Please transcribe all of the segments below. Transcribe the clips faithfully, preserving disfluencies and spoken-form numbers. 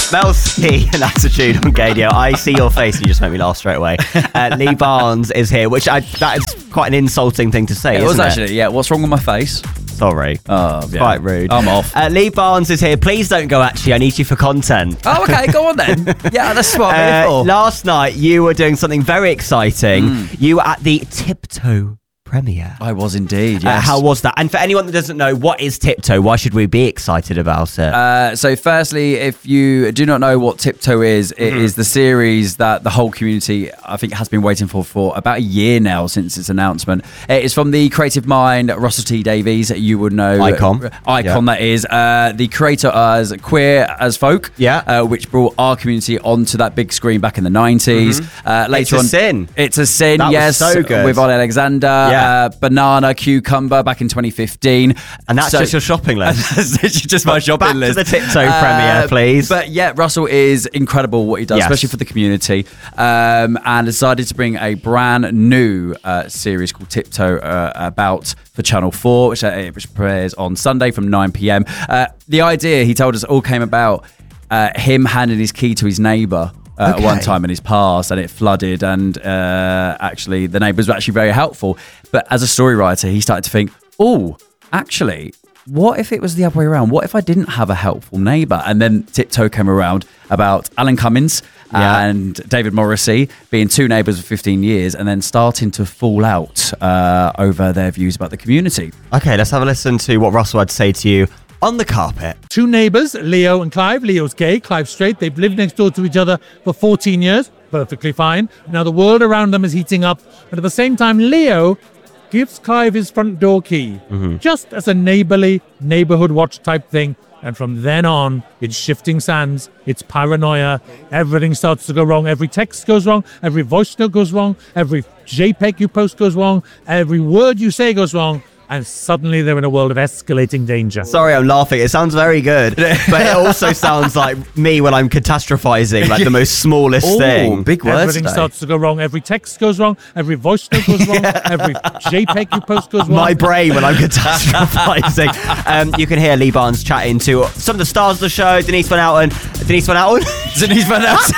Mel C and Attitude on Gadio. I see your face and you just make me laugh straight away. Uh, Lee Barnes is here, which I, that is quite an insulting thing to say, It isn't was it? actually, yeah. What's wrong with my face? Sorry. Oh, yeah. Quite rude. I'm off. Uh, Lee Barnes is here. Please don't go, actually. I need you for content. Oh, okay. Go on then. Yeah, that's what I'm Uh, here for. last night, you were doing something very exciting. Mm. You were at the Tiptoe premiere. I was indeed, Uh, yes. how was that? And for anyone that doesn't know, what is Tiptoe? Why should we be excited about it? Uh, so firstly, if you do not know what Tiptoe is, it Mm-hmm. is the series that the whole community, I think, has been waiting for for about a year now since its announcement. It is from the creative mind, Russell T Davies, you would know. Icon. Icon, Yeah. that is. Uh, the creator as Queer as Folk, Yeah. uh, which brought our community onto that big screen back in the nineties. Uh, later It's a on, Sin. It's a Sin, That was yes. so good. With Ollie Alexander, Yeah. uh, Banana, Cucumber back in twenty fifteen. And that's So- just your shopping list. That's literally just my shopping Back to list. the Tiptoe premiere, please. But yeah, Russell is incredible what he does, Yes. especially for the community. Um, and decided to bring a brand new uh, series called Tiptoe uh, about for Channel four, which, uh, which premieres on Sunday from nine p.m. Uh, the idea, he told us, all came about uh, him handing his key to his neighbour. Uh, Okay. At one time in his past, and it flooded, and uh, actually the neighbours were actually very helpful. But as a story writer, he started to think, oh, actually, what if it was the other way around? What if I didn't have a helpful neighbour? And then Tiptoe came around about Alan Cummins Yeah. and David Morrissey being two neighbours for fifteen years and then starting to fall out uh, over their views about the community. Okay, let's have a listen to what Russell had to say to you on the carpet. Two neighbours, Leo and Clive. Leo's gay, Clive's straight. They've lived next door to each other for fourteen years. Perfectly fine. Now the world around them is heating up. But at the same time, Leo gives Clive his front door key. Just as a neighbourly neighbourhood watch type thing. And from then on, it's shifting sands. It's paranoia. Everything starts to go wrong. Every text goes wrong. Every voice note goes wrong. Every JPEG you post goes wrong. Every word you say goes wrong. And suddenly they're in a world of escalating danger. Sorry, I'm laughing. It sounds very good, but it also sounds like me when I'm catastrophizing, like the most smallest Ooh, thing. big words Everything today. starts to go wrong. Every text goes wrong. Every voice note goes wrong. Every JPEG you post goes wrong. My brain when I'm catastrophizing. um, you can hear Lee Barnes chatting to some of the stars of the show, Denise Van Outen. Denise Van Outen? Denise Van Outen.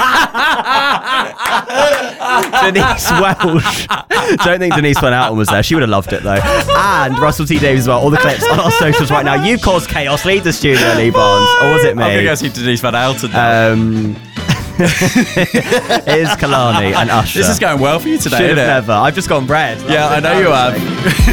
Denise Welsh. Don't think Denise Van Outen was there. She would have loved it though. And Russell T Davies as well. All the clips on our socials right now. You caused chaos. Leave the studio, Lee Barnes. Or was it me? I'm going to go see Denise Van Outen now. Um, it is Kalani and Usher. This is going well for you today, Should isn't have it? never. I've just gone red. That Yeah, was I know you embarrassing. have.